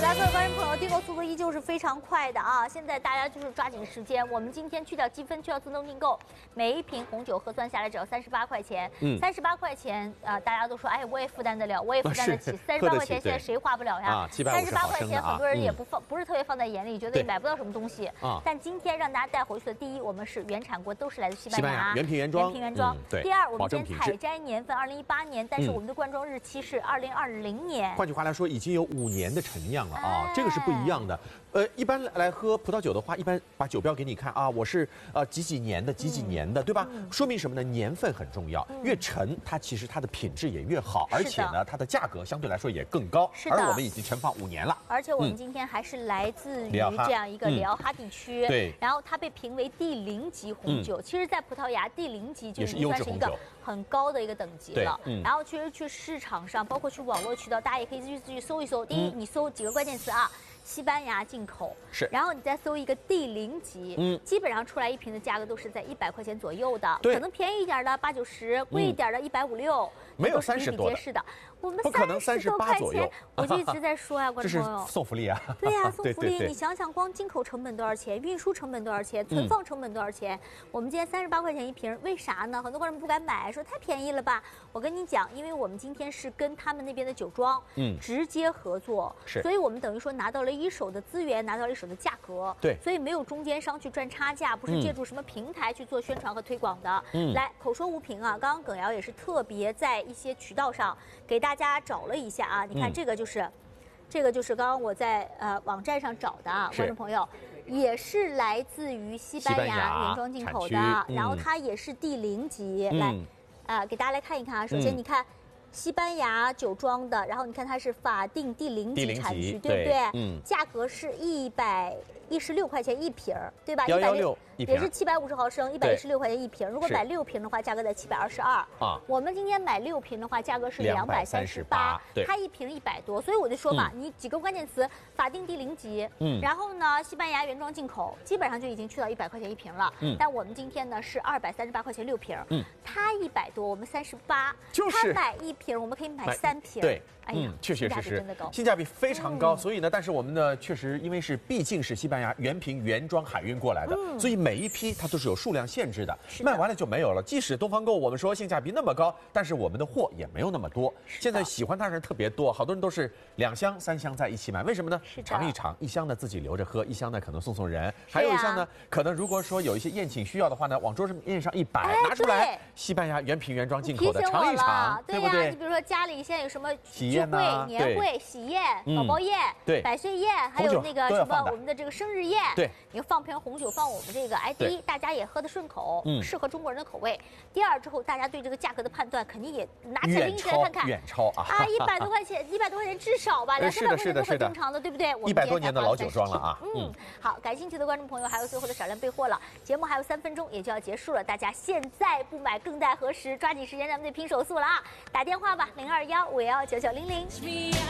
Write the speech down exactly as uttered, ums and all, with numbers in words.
来，各位观众朋友，订购速度依旧是非常快的啊！现在大家就是抓紧时间，我们今天去掉积分，去掉自动订购，每一瓶红酒核算下来只要三十八块钱。嗯，三十八块钱，呃，大家都说，哎，我也负担得了，我也负担得起。三十八块钱现在谁花不了呀？ 啊， 三十八块钱，很多人也不放，不是特别放在眼里，觉得也买不到什么东西。啊，但今天让大家带回去的，第一，我们是原产国都是来自西班牙， 原瓶原装， 原瓶原装。 对。 第二，我们今天采摘年份二零一八年，但是我们的灌装日期是二零二零年。 换句话来说，已经有五年的陈酿了啊，这个是不一样的。呃，一般来喝葡萄酒的话，一般把酒标给你看啊，我是呃几几年的，几几年的，对吧？说明什么呢？年份很重要，越陈它其实它的品质也越好，而且呢，它的价格相对来说也更高。 是的。 而我们已经陈放五年了。 而且我们今天还是来自于这样一个里奥哈地区， 对。 然后它被评为第零级红酒，其实，在葡萄牙第零级就已经算是一个很高的一个等级了。然后其实去市场上，包括去网络渠道，大家也可以去自己搜一搜。第一，你搜几个关键词啊。西班牙进口是， 然后你再搜一个第零级，嗯，基本上出来一瓶的价格都是在一百块钱左右的，可能便宜一点的八九十，贵一点的一百五六， 没有三十多的。 是的，我们不可能三十八左右， 我就一直在说呀，观众朋友， 送福利啊！ 对呀，送福利，你想想，光进口成本多少钱，运输成本多少钱，存放成本多少钱？我们今天三十八块钱一瓶，为啥呢？很多观众不敢买，说太便宜了吧？我跟你讲，因为我们今天是跟他们那边的酒庄，嗯，直接合作， 是， 所以我们等于说拿到了一手的资源。拿到了一手的价格， 对， 所以没有中间商去赚差价，不是借助什么平台去做宣传和推广的。嗯，来口说无凭啊，刚刚耿瑶也是特别在一些渠道上给大家找了一下啊，你看这个就是，嗯、这个就是刚刚我在呃网站上找的啊，观众朋友。也是来自于西班牙原装进口的，嗯、然后它也是第零级，嗯、来，啊、呃，给大家来看一看啊。首先你看。嗯西班牙酒庄的，然后你看它是法定第零级产区，对不对？嗯，价格是一百一十六块钱一瓶儿，对吧？ 幺幺六一瓶， 也是七百五十毫升，一百一十六块钱一瓶。如果买六瓶的话，价格在七百二十二。啊，我们今天买六瓶的话，价格是两百三十八，它一瓶一百多，所以我就说嘛，你几个关键词：法定第零级，嗯，然后呢，西班牙原装进口，基本上就已经去到一百块钱一瓶了。嗯，但我们今天呢是二百三十八块钱六瓶，嗯，它一百多，我们三十八， 就是它买一瓶，我们可以买三瓶。 对。 哎呀， 确确实实性价比非常高，所以呢，但是我们呢，确实因为是毕竟是西班牙原瓶原装海运过来的，所以每一批它都是有数量限制的，卖完了就没有了。即使东方购我们说性价比那么高，但是我们的货也没有那么多。现在喜欢它的人特别多，好多人都是两箱三箱在一起买，为什么呢？尝一尝，一箱呢自己留着喝，一箱呢可能送送人，还有一箱呢可能如果说有一些宴请需要的话呢，往桌上面上一摆，拿出来，西班牙原瓶原装进口的，尝一尝，对不对？ 你比如说家里现在有什么聚会、年会、喜宴、宝宝宴、百岁宴，还有那个什么我们的这个生日宴， 对， 你放瓶红酒放我们这个，哎，第一大家也喝得顺口，适合中国人的口味；第二之后大家对这个价格的判断肯定也拿起来拎起来看看， 远超啊！ 啊，一百多块钱，一百多块钱至少吧，两三百块钱都很正常的，对不对？ 一百多年的老酒庄了啊！ 嗯，好，感兴趣的观众朋友还有最后的少量备货了，节目还有三分钟也就要结束了，大家现在不买更待何时？抓紧时间，咱们得拼手速了啊！打电话吧，零二幺五幺九九零零。